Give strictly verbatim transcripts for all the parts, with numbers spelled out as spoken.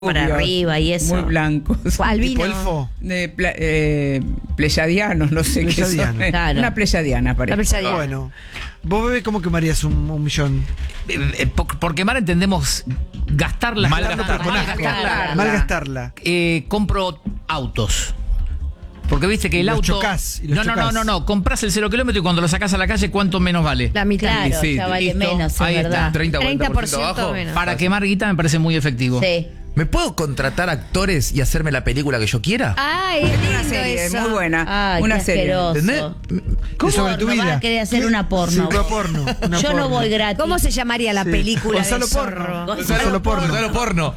para arriba y eso. Muy blancos. Albino. Elfo. De pla- eh, pleyadianos, no sé qué son. Pleyadiano. Claro. Una pleyadiana, parece. La pleyadiana. Bueno, vos, bebé, ¿cómo quemarías un, un millón? Eh, eh, por, por quemar entendemos gastar la Malgastar, plata. malgastarla. Malgastarla. Eh, compro autos. Porque viste que el Los auto. chocás y los no, no, no, chocás. no, no. Compras el cero kilómetro y cuando lo sacás a la calle, ¿cuánto menos vale? La mitad. Claro, Sí, ya vale listo. menos, es Ahí está. verdad. treinta, treinta por cuarenta por ciento ciento abajo. menos. Para quemar guita me parece muy efectivo. Sí. ¿Me puedo contratar actores y hacerme la película que yo quiera? Ay, es Una lindo serie, eso. muy buena. Ay, una qué serie. asqueroso. ¿Entendés? ¿Cómo? Sobre tu Porno, vida. vas a querer hacer ¿Qué? una porno. Sí, una porno. una Yo porno. no voy gratis. ¿Cómo se llamaría la Sí. película Gonzalo de Porno. Zorro? Gonzalo Porno. Gonzalo Porno.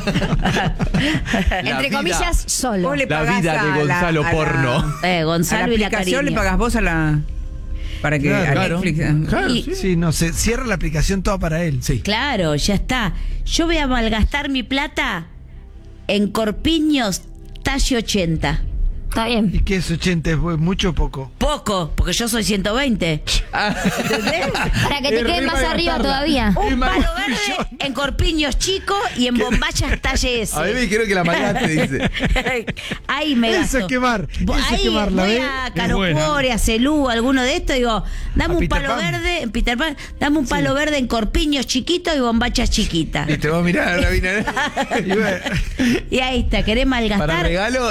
Entre vida. comillas, solo. Vos le La pagás vida de a la- Gonzalo a la- Porno. Eh, a Gonzalo la y la aplicación cariño. le pagas vos a la. Para que Claro, a claro. Netflix. Claro, Y- sí. Sí, no, se cierra la aplicación toda para él. Sí. Claro, ya está. Yo voy a malgastar mi plata en corpiños talle ochenta. Está ¿Y bien. qué es ochenta? ¿Es mucho o poco? Poco, porque yo soy ciento veinte. ¿Entendés? Para que te Es quede re más arriba malgastarla. todavía. Un palo verde en corpiños chicos y en bombayas talle S. A mí me dijeron que la malgaste, dice. Ahí me Eso gasto. es quemar, Vo- eso es Ahí quemarla, voy ¿ves? a Es Carocuore, a Celú, alguno de estos, digo, dame A un Peter palo Pan. verde, en Peter Pan, dame un palo verde en corpiños chiquitos y bombachas chiquitas. Y te vas a mirar a Rabina. Y bueno, Y ahí está, ¿querés Para malgastar? regalo.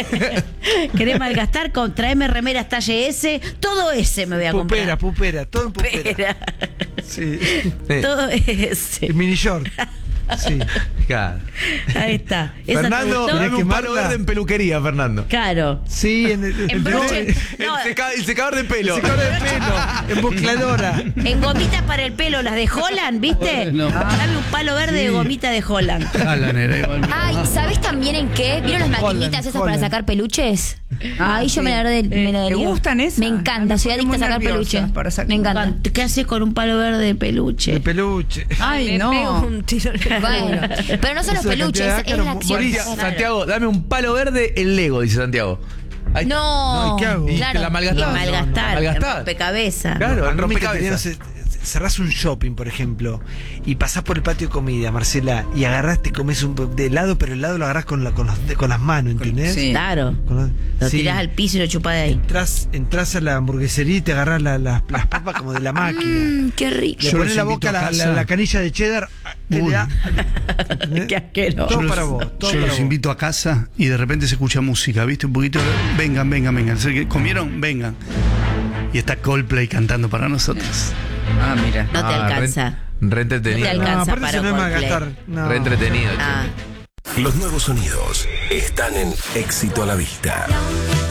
¿Querés malgastar? Con, traeme remeras talle S, todo S me voy a pupera, comprar. pupera, todo en pupera. Pupera. Sí. Todo S. Y mini short. Sí. Claro. Ahí está. ¿Esa te Fernando, gustó? dame un quemarla? palo verde en peluquería, Fernando. Claro. Sí, en el, En broche. El, No, seca- el secador de pelo. secador de pelo, en bocladora. en gomitas para el pelo, las de Holland, ¿viste? No. Dame un palo verde de gomita de Holland. Alan era igual. Ay, ¿sabés también en qué? ¿Vieron las Holland, maquinitas esas para Holland. sacar peluches? Ah, Ahí yo sí. me la verdad me la ¿Te daría. gustan esas? Me encanta, Me soy pone adicta a muy sacar nerviosa peluche. para sacar- Me encanta. ¿Qué haces con un palo verde de peluche? De peluche. Ay, Me no. pego un tiro en el- Bueno, pero no son los Esa peluches, cantidad, es claro, la acción. morís. Claro. Santiago, dame un palo verde en Lego, dice Santiago. Ahí- No, No, ¿y qué hago? Y claro. te la Y malgastás. malgastar, ¿Malgastás? en rompecabezas. Claro, en A mí que tenía, no rompecabezas. sé, cerrás un shopping, por ejemplo, y pasás por el patio de comida, Marcela, y agarrás, te comes un de helado, pero el helado lo agarrás con, la, con, los- con las manos, ¿entendés? Sí. Claro. Con los- Lo sí. tirás al piso y lo chupás de ahí. Entrás, entrás a la hamburguesería y te agarrás la- la- las papas como de la máquina. Mm, qué rico. Le Yo pones los la invito boca a la, casa. la- la canilla de cheddar. te Uy. da- Qué asqueroso. Todo Yo para los- vos, todo Yo para los vos. invito a casa y de repente se escucha música, ¿viste? Un poquito. Vengan, vengan, vengan. ¿Se- que ¿Comieron? Vengan. Y está Coldplay cantando para nosotros. Ah, mira. No te Ah, alcanza. Re, re entretenido. No te No, alcanza aparte para eso no es Coldplay. malgastar. No. Re entretenido, che. Ah. Los nuevos sonidos están en Éxito a la Vista.